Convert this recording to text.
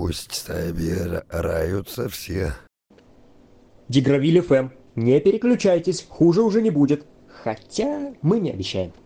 Пусть собираются все. Дигравиль ФМ. Не переключайтесь, хуже уже не будет. Хотя мы не обещаем.